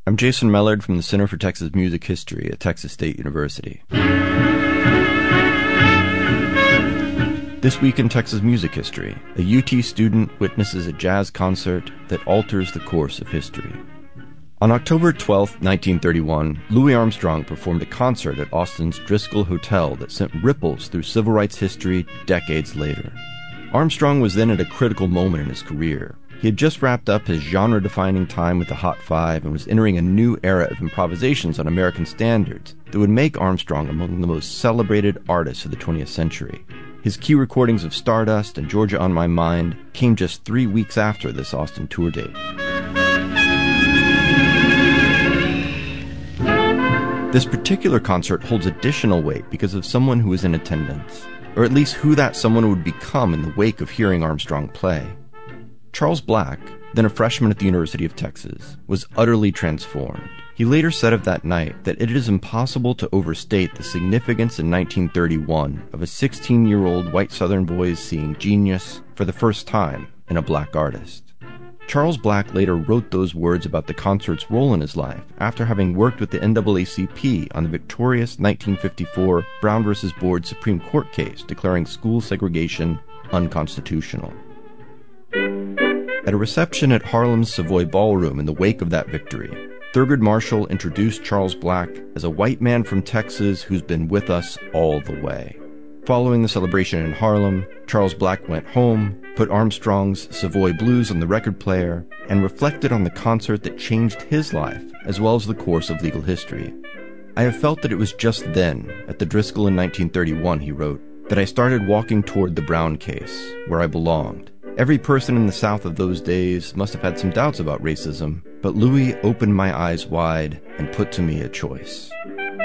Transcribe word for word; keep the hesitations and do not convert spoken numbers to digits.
I'm Jason Mellard from the Center for Texas Music History at Texas State University. This week in Texas Music History, a U T student witnesses a jazz concert that alters the course of history. On October twelfth, nineteen thirty-one, Louis Armstrong performed a concert at Austin's Driscoll Hotel that sent ripples through civil rights history decades later. Armstrong was then at a critical moment in his career. He had just wrapped up his genre-defining time with the Hot Five and was entering a new era of improvisations on American standards that would make Armstrong among the most celebrated artists of the twentieth century. His key recordings of Stardust and Georgia on My Mind came just three weeks after this Austin tour date. This particular concert holds additional weight because of someone who was in attendance, or at least who that someone would become in the wake of hearing Armstrong play. Charles Black, then a freshman at the University of Texas, was utterly transformed. He later said of that night that it is impossible to overstate the significance in nineteen thirty-one of a sixteen-year-old white Southern boy seeing genius for the first time in a black artist. Charles Black later wrote those words about the concert's role in his life after having worked with the N double A C P on the victorious nineteen fifty-four Brown versus Board Supreme Court case declaring school segregation unconstitutional. At a reception at Harlem's Savoy Ballroom in the wake of that victory, Thurgood Marshall introduced Charles Black as a white man from Texas who's been with us all the way. Following the celebration in Harlem, Charles Black went home, put Armstrong's Savoy Blues on the record player, and reflected on the concert that changed his life, as well as the course of legal history. I have felt that it was just then, at the Driscoll in nineteen thirty-one, he wrote, that I started walking toward the Brown case, where I belonged. Every person in the South of those days must have had some doubts about racism, but Louis opened my eyes wide and put to me a choice.